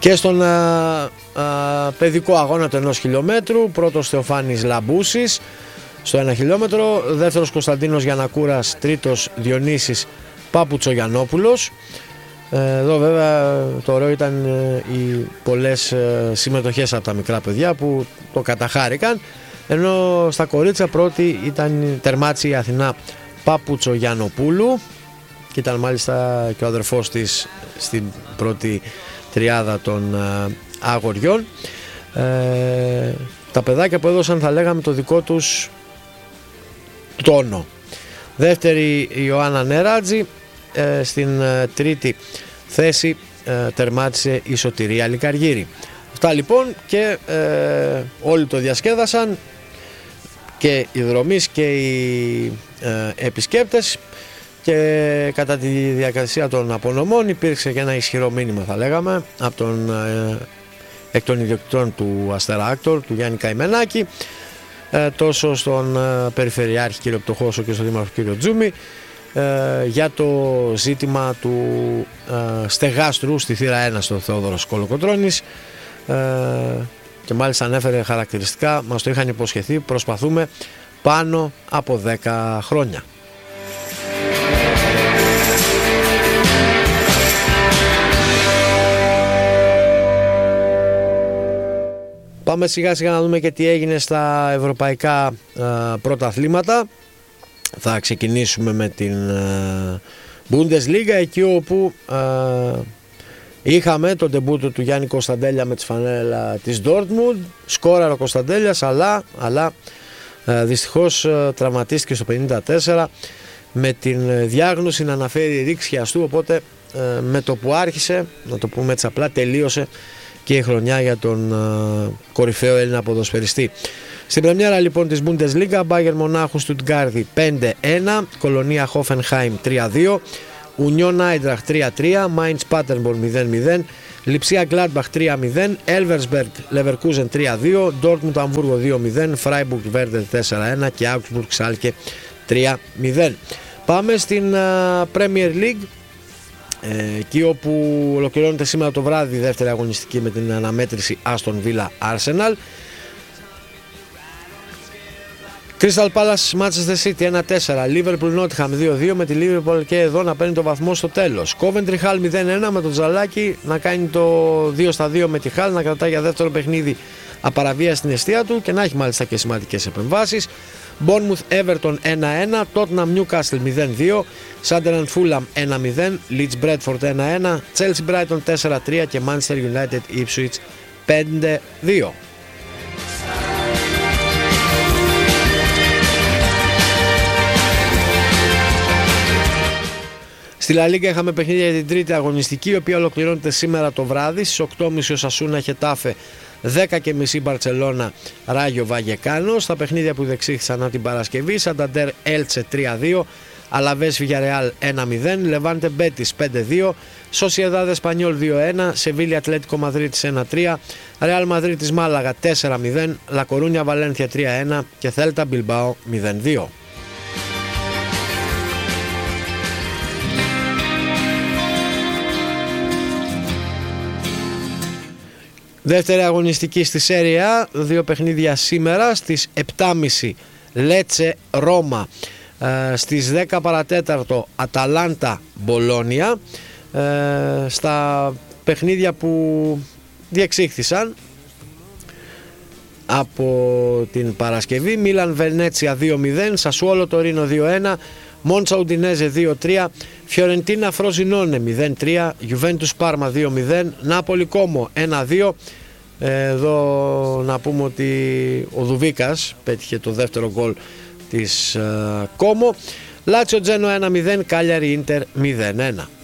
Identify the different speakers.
Speaker 1: Και στον παιδικό αγώνα του 1 χιλιόμετρου, πρώτος Θεοφάνης Λαμπούσης στο 1 χιλιόμετρο, δεύτερος Κωνσταντίνος Γιαννακούρας, τρίτος Διονύσης Παπουτσογιαννόπουλος. Εδώ βέβαια το ωραίο ήταν οι πολλές συμμετοχές από τα μικρά παιδιά που το καταχάρηκαν, ενώ στα κορίτσια πρώτη τερμάτισε η Αθηνά Παπουτσογιαννοπούλου και ήταν μάλιστα και ο αδερφός της στην πρώτη τριάδα των αγοριών. Τα παιδάκια που έδωσαν, θα λέγαμε, το δικό τους τόνο. Δεύτερη η Ιωάννα Νεράτζη, στην τρίτη θέση τερμάτισε η Σωτηρία Λικαργύρη. Αυτά λοιπόν, και όλοι το διασκέδασαν, και οι δρομείς και οι επισκέπτες, και κατά τη διαδικασία των απονομών υπήρξε και ένα ισχυρό μήνυμα, θα λέγαμε, από εκ των ιδιοκτητών του Αστέρα-Άκτορ, του Γιάννη Καημενάκη, τόσο στον Περιφερειάρχη κύριο Πτωχόσο και στον Δήμαρχο κύριο Τζούμη, για το ζήτημα του στεγάστρου στη θύρα 1 στο Θεόδωρος Κολοκοτρώνης, και μάλιστα ανέφερε χαρακτηριστικά, μας το είχαν υποσχεθεί, προσπαθούμε πάνω από 10 χρόνια. Πάμε σιγά σιγά να δούμε και τι έγινε στα ευρωπαϊκά πρωταθλήματα. Θα ξεκινήσουμε με την Bundesliga, εκεί όπου είχαμε τον ντεμπούτο του Γιάννη Κωνσταντέλια με τη φανέλα της Dortmund. Σκόραρε ο Κωνσταντέλιας, αλλά δυστυχώς τραυματίστηκε στο 54 με την διάγνωση να αναφέρει ρήξη χιαστού, οπότε με το που άρχισε, να το πούμε έτσι απλά, τελείωσε και η χρονιά για τον κορυφαίο Έλληνα ποδοσφαιριστή. Στην πρεμιέρα λοιπόν της Bundesliga, Bayern Μονάχου Στουτγκάρδη 5-1, Κολονία Χόφενχάιμ 3-2, Ουνιόν Άιντραχτ 3-3, Mainz Paderborn 0-0, Λιψία Gladbach 3-0, Elversberg Leverkusen 3-2, Dortmund Αμβούργο 2-0, Freiburg Werder 4-1 και Augsburg Schalke 3-0. Πάμε στην Premier League, εκεί όπου ολοκληρώνεται σήμερα το βράδυ η δεύτερη αγωνιστική με την αναμέτρηση Aston Villa Arsenal. Crystal Palace Manchester City 1-4, Liverpool Nottingham 2-2 με τη Liverpool και εδώ να παίρνει το βαθμό στο τέλος. Coventry Hull 0-1 με τον Τζαλάκη να κάνει το 2-2 με τη Hull, να κρατάει για δεύτερο παιχνίδι απαραβία στην εστία του και να έχει μάλιστα και σημαντικές επεμβάσεις. Bournemouth Everton 1-1, Tottenham Newcastle 0-2, Sunderland Fulham 1-0, Leeds Bradford 1-1, Chelsea Brighton 4-3 και Manchester United Ipswich 5-2. Στη Λα Λίγκα είχαμε παιχνίδια για την τρίτη αγωνιστική, η οποία ολοκληρώνεται σήμερα το βράδυ. Στις 8.30 ο Σασούνα Χετάφε, 10.30 Μπαρτσελώνα Ράγιο Βαγεκάνο. Στα παιχνίδια που διεξήχθησαν από την Παρασκευή, Σανταντέρ Έλτσε 3-2, Αλαβές Βιγιαρεάλ 1-0, Λεβάντε Μπέτις 5-2, Σοσιεδάδ Εσπανιόλ 2-1, Σεβίλη Ατλέτικο Μαδρίτης 1-3, Ρεάλ Μαδρίτης Μάλαγα 4-0, Λακορούνια Βαλένθια 3-1 και Θέλτα Μπιλμπάο 0-2. Δεύτερη αγωνιστική στη Serie A, δύο παιχνίδια σήμερα στις 7.30 Λέτσε Ρώμα, στις 10 παρατέταρτο Αταλάντα Μπολόνια. Στα παιχνίδια που διεξήχθησαν από την Παρασκευή, Μίλαν Βενέτσια 2-0, Σασουόλο Τωρίνο 2-1, Μόντσα Ουντινέζε 2-3, Φιωρεντίνα Φροζινόνε 0-3, Γιουβέντους Πάρμα 2-0, Νάπολη Κόμο 1-2. Εδώ να πούμε ότι ο Δουβίκας πέτυχε το δεύτερο γκολ της Κόμο. Λάτσιο Τζένο 1-0, Κάλιαρη Ίντερ 0-1.